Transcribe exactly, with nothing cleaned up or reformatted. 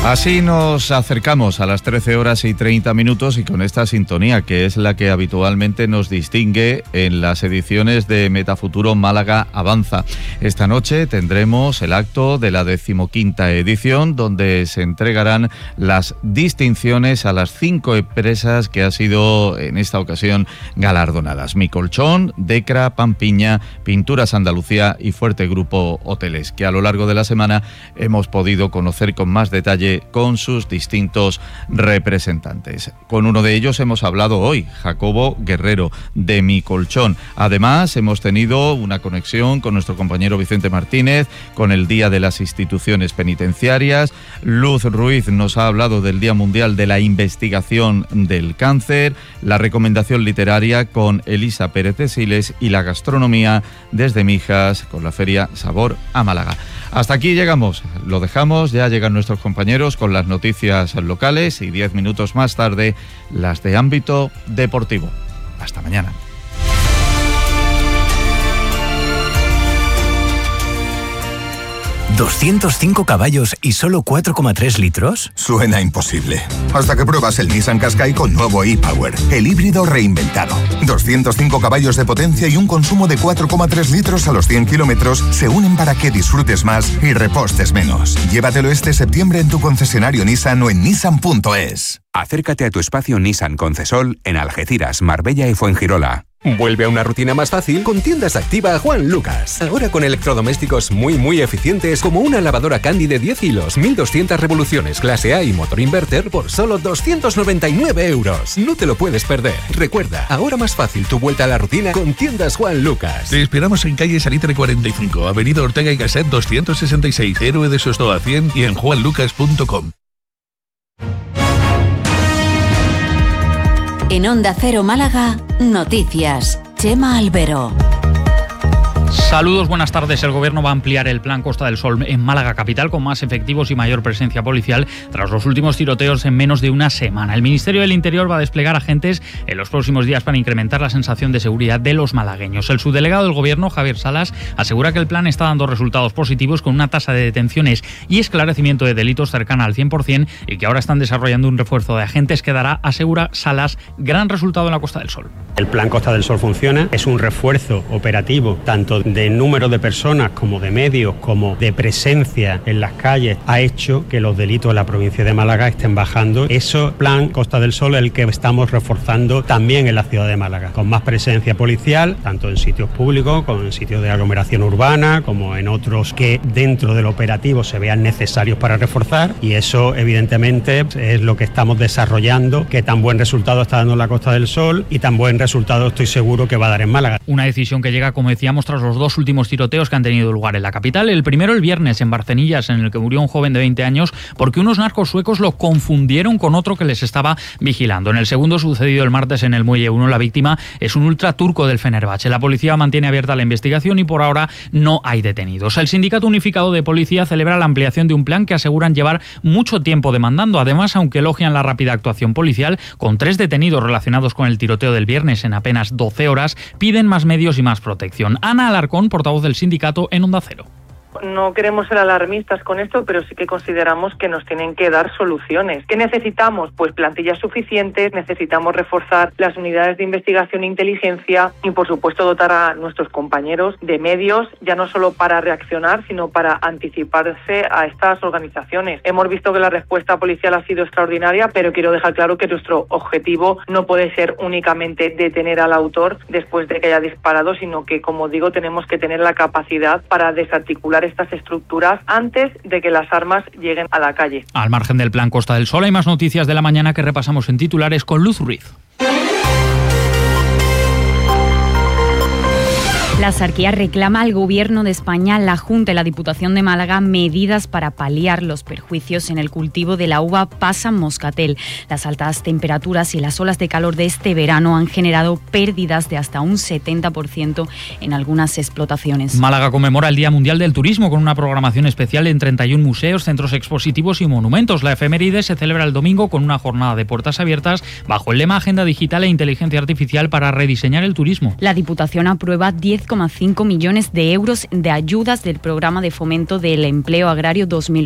Así nos acercamos a las trece horas y treinta minutos y con esta sintonía que es la que habitualmente nos distingue en las ediciones de Metafuturo Málaga Avanza. Esta noche tendremos el acto de la decimoquinta edición donde se entregarán las distinciones a las cinco empresas que han sido en esta ocasión galardonadas: Mi Colchón, Decra, Pampiña, Pinturas Andalucía y Fuerte Grupo Hoteles, que a lo largo de la semana hemos podido conocer con más detalle con sus distintos representantes. Con uno de ellos hemos hablado hoy, Jacobo Guerrero, de Mi Colchón. Además, hemos tenido una conexión con nuestro compañero Vicente Martínez, con el Día de las Instituciones Penitenciarias. Luz Ruiz nos ha hablado del Día Mundial de la Investigación del Cáncer, la recomendación literaria con Elisa Pérez de Siles y la gastronomía desde Mijas con la Feria Sabor a Málaga. Hasta aquí llegamos, lo dejamos, ya llegan nuestros compañeros con las noticias locales y diez minutos más tarde las de ámbito deportivo. Hasta mañana. ¿doscientos cinco caballos y solo cuatro coma tres litros? Suena imposible. Hasta que pruebas el Nissan Qashqai con nuevo e-Power, el híbrido reinventado. doscientos cinco caballos de potencia y un consumo de cuatro coma tres litros a los cien kilómetros se unen para que disfrutes más y repostes menos. Llévatelo este septiembre en tu concesionario Nissan o en nissan punto es. Acércate a tu espacio Nissan Concesol en Algeciras, Marbella y Fuengirola. Vuelve a una rutina más fácil con Tiendas Activa Juan Lucas. Ahora con electrodomésticos muy muy eficientes como una lavadora Candy de diez hilos, mil doscientas revoluciones clase A y motor inverter por solo doscientos noventa y nueve euros. No te lo puedes perder. Recuerda, ahora más fácil tu vuelta a la rutina con Tiendas Juan Lucas. Te esperamos en calle Salitre cuarenta y cinco, avenida Ortega y Gasset doscientos sesenta y seis, Héroe de Sostoa cien y en juan lucas punto com. En Onda Cero Málaga, noticias. Chema Albero. Saludos, buenas tardes. El Gobierno va a ampliar el Plan Costa del Sol en Málaga capital con más efectivos y mayor presencia policial tras los últimos tiroteos en menos de una semana. El Ministerio del Interior va a desplegar agentes en los próximos días para incrementar la sensación de seguridad de los malagueños. El subdelegado del Gobierno, Javier Salas, asegura que el plan está dando resultados positivos con una tasa de detenciones y esclarecimiento de delitos cercana al cien por ciento y que ahora están desarrollando un refuerzo de agentes que dará, asegura Salas, gran resultado en la Costa del Sol. El Plan Costa del Sol funciona, es un refuerzo operativo tanto de número de personas como de medios, como de presencia en las calles, ha hecho que los delitos en la provincia de Málaga estén bajando. Eso, Plan Costa del Sol, es el que estamos reforzando también en la ciudad de Málaga, con más presencia policial, tanto en sitios públicos, como en sitios de aglomeración urbana, como en otros que dentro del operativo se vean necesarios para reforzar, y eso evidentemente es lo que estamos desarrollando, que tan buen resultado está dando la Costa del Sol y tan buen resultado estoy seguro que va a dar en Málaga. Una decisión que llega, como decíamos, tras los dos últimos tiroteos que han tenido lugar en la capital. El primero el viernes en Barcenillas, en el que murió un joven de veinte años porque unos narcos suecos lo confundieron con otro que les estaba vigilando. En el segundo, sucedido el martes en el Muelle uno, la víctima es un ultra turco del Fenerbahce. La policía mantiene abierta la investigación y por ahora no hay detenidos. El Sindicato Unificado de Policía celebra la ampliación de un plan que aseguran llevar mucho tiempo demandando. Además, aunque elogian la rápida actuación policial, con tres detenidos relacionados con el tiroteo del viernes en apenas doce horas, piden más medios y más protección. Ana Alarcón, portavoz del sindicato en Onda Cero. No queremos ser alarmistas con esto, pero sí que consideramos que nos tienen que dar soluciones. ¿Qué necesitamos? Pues plantillas suficientes, necesitamos reforzar las unidades de investigación e inteligencia y, por supuesto, dotar a nuestros compañeros de medios, ya no solo para reaccionar, sino para anticiparse a estas organizaciones. Hemos visto que la respuesta policial ha sido extraordinaria, pero quiero dejar claro que nuestro objetivo no puede ser únicamente detener al autor después de que haya disparado, sino que, como digo, tenemos que tener la capacidad para desarticular estas estructuras antes de que las armas lleguen a la calle. Al margen del Plan Costa del Sol hay más noticias de la mañana que repasamos en titulares con Luz Ruiz. La Sarquía reclama al Gobierno de España, la Junta y la Diputación de Málaga medidas para paliar los perjuicios en el cultivo de la uva Pasa Moscatel. Las altas temperaturas y las olas de calor de este verano han generado pérdidas de hasta un setenta por ciento en algunas explotaciones. Málaga conmemora el Día Mundial del Turismo con una programación especial en treinta y un museos, centros expositivos y monumentos. La efeméride se celebra el domingo con una jornada de puertas abiertas bajo el lema Agenda Digital e Inteligencia Artificial para rediseñar el turismo. La Diputación aprueba diez coma cinco millones de euros de ayudas del Programa de Fomento del Empleo Agrario dos mil